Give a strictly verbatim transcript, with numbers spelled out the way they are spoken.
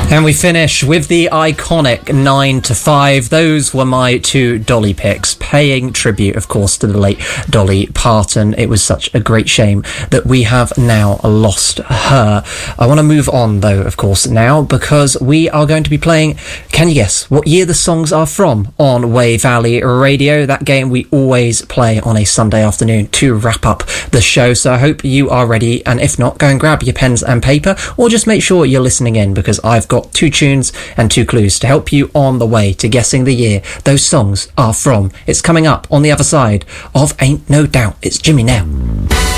And we finish with the iconic nine to five. Those were my two Dolly picks, paying tribute, of course, to the late Dolly Parton. It was such a great shame that we have now lost her. I want to move on, though, of course, now, because we are going to be playing, can you guess what year the songs are from on Way Valley Radio? That game we always play on a Sunday afternoon to wrap up the show. So I hope you are ready, and if not, go and grab your pens and paper, or just make sure you're listening in, because I've got two tunes and two clues to help you on the way to guessing the year those songs are from. It's coming up on the other side of Ain't No Doubt. It's Jimmy now.